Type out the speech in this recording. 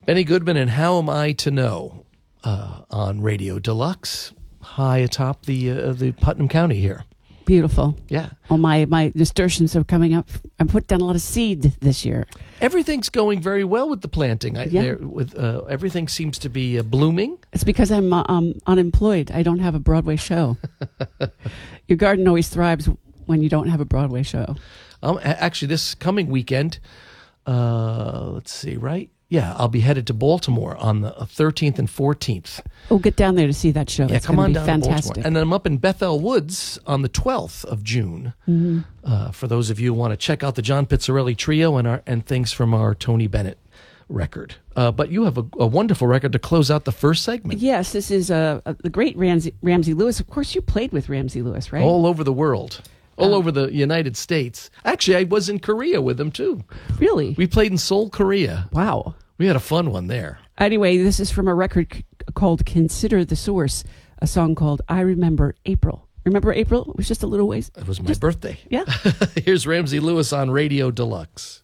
Benny Goodman and How Am I to Know on Radio Deluxe, high atop the Putnam County here. Beautiful. Yeah. Oh, my nasturtiums are coming up. I put down a lot of seed this year. Everything's going very well with the planting. Everything seems to be blooming. It's because I'm unemployed. I don't have a Broadway show. Your garden always thrives when you don't have a Broadway show. Actually, this coming weekend, let's see, right? Yeah, I'll be headed to Baltimore on the 13th and 14th. Oh, get down there to see that show. Yeah, it's come on down fantastic. to Baltimore. And then I'm up in Bethel Woods on the 12th of June. Mm-hmm. For those of you who want to check out the John Pizzarelli Trio and things from our Tony Bennett record. But you have a wonderful record to close out the first segment. Yes, this is the great Ramsey Lewis. Of course, you played with Ramsey Lewis, right? All over the world. All over the United States. Actually, I was in Korea with him, too. Really? We played in Seoul, Korea. Wow. We had a fun one there. Anyway, this is from a record called Consider the Source, a song called I Remember April. Remember April? It was just a little ways. It was my birthday. Yeah. Here's Ramsey Lewis on Radio Deluxe.